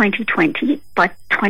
2020 by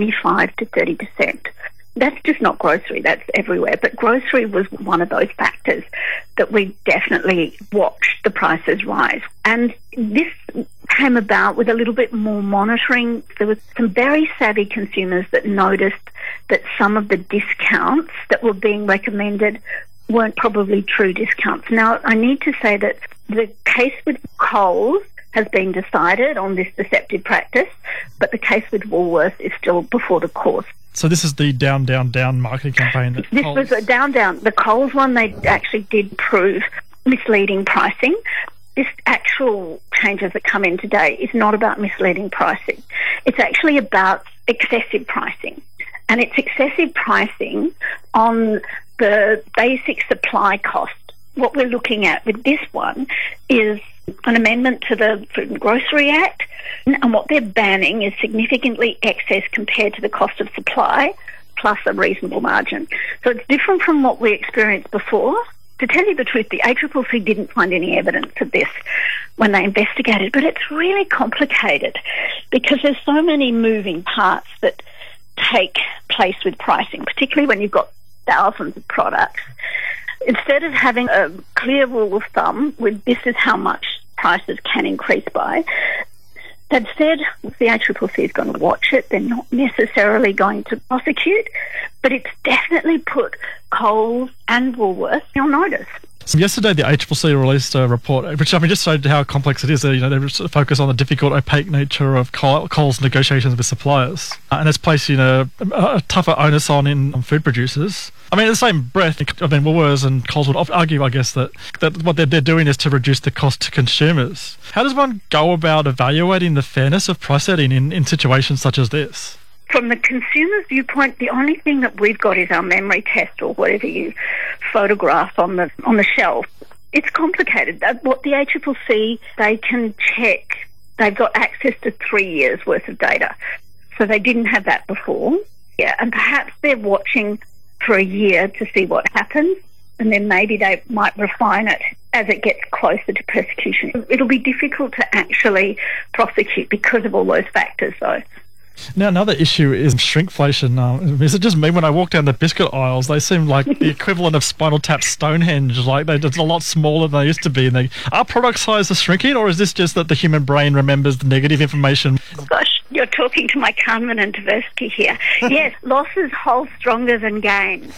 25 to 30%. That's just not grocery, that's everywhere. But grocery was one of those factors that we definitely watched the prices rise. And this came about with a little bit more monitoring. There was some very savvy consumers that noticed that some of the discounts that were being recommended weren't probably true discounts. Now, I need to say that the case with Coles has been decided on this deceptive practice, but the case with Woolworths is still before the court. So this is the down, down, down marketing campaign that This Coles... was a down, down. The Coles one, they actually did prove misleading pricing. This actual changes that come in today is not about misleading pricing. It's actually about excessive pricing. And it's excessive pricing on the basic supply cost. What we're looking at with this one is an amendment to the Food and Grocery Act, and what they're banning is significantly excess compared to the cost of supply plus a reasonable margin. So it's different from what we experienced before. To tell you the truth, the ACCC didn't find any evidence of this when they investigated, but it's really complicated because there's so many moving parts that take place with pricing, particularly when you've got thousands of products. Instead of having a clear rule of thumb with this is how much prices can increase by, they've said the ACCC is going to watch it. They're not necessarily going to prosecute, but it's definitely put Coles and Woolworths on notice. So yesterday, the ACCC released a report, which just showed how complex it is. They focus on the difficult, opaque nature of Coles' negotiations with suppliers, and it's placing a tougher onus on food producers. I mean, in the same breath, Woolworths and Coles would argue, I guess, that what they're doing is to reduce the cost to consumers. How does one go about evaluating the fairness of price setting in situations such as this? From the consumer's viewpoint, the only thing that we've got is our memory test or whatever you photograph on the shelf. It's complicated. What the ACCC, they can check. They've got access to 3 years' worth of data. So they didn't have that before. Yeah, and perhaps they're watching for a year to see what happens, and then maybe they might refine it as it gets closer to persecution. It'll be difficult to actually prosecute because of all those factors, though. Now, another issue is shrinkflation. Is it just me? When I walk down the biscuit aisles, they seem like the equivalent of Spinal Tap Stonehenge. Like they're a lot smaller than they used to be. And are product sizes shrinking, or is this just that the human brain remembers the negative information? Gosh, you're talking to my Kahneman and Tversky here. Yes, losses hold stronger than gains.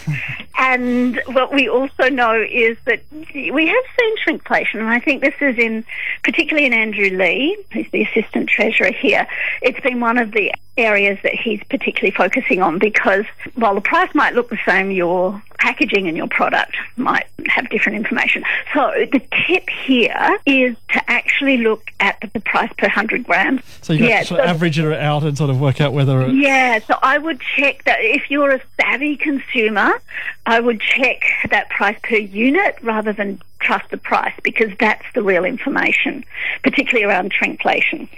And what we also know is that we have seen shrinkflation, and I think this is particularly in Andrew Lee, who's the Assistant Treasurer here. It's been one of the areas that he's particularly focusing on, because while the price might look the same, your packaging and your product might have different information. So the tip here is to actually look at the price per 100 grams. So you got to average it out and sort of work out whether it's... Yeah, so I would check that. If you're a savvy consumer, I would check that price per unit rather than trust the price, because that's the real information, particularly around shrinkflation.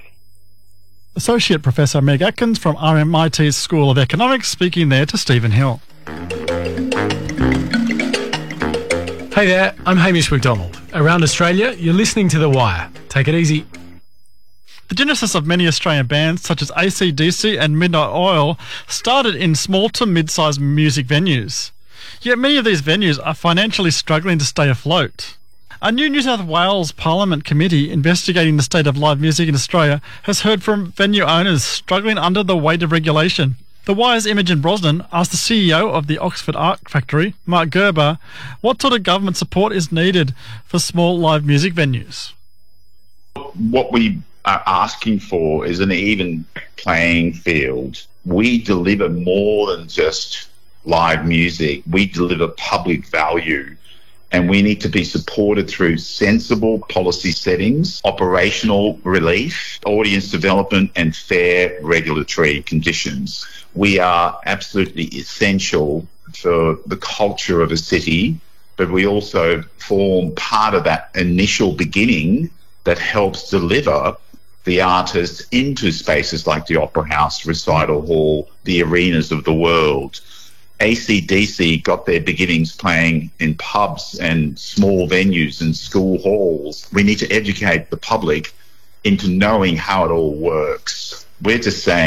Associate Professor Meg Atkins from RMIT's School of Economics speaking there to Stephen Hill. Hey there, I'm Hamish McDonald. Around Australia, you're listening to The Wire. Take it easy. The genesis of many Australian bands, such as AC/DC and Midnight Oil, started in small to mid-sized music venues. Yet many of these venues are financially struggling to stay afloat. A new New South Wales Parliament committee investigating the state of live music in Australia has heard from venue owners struggling under the weight of regulation. The Wire's Imogen Brosnan asked the CEO of the Oxford Art Factory, Mark Gerber, what sort of government support is needed for small live music venues. What we are asking for is an even playing field. We deliver more than just live music. We deliver public value. And we need to be supported through sensible policy settings, operational relief, audience development, and fair regulatory conditions. We are absolutely essential for the culture of a city, but we also form part of that initial beginning that helps deliver the artists into spaces like the Opera House, Recital Hall, the arenas of the world. AC/DC got their beginnings playing in pubs and small venues and school halls. We need to educate the public into knowing how it all works. We're just saying